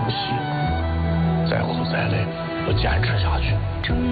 戏，再苦再累，我坚持下去。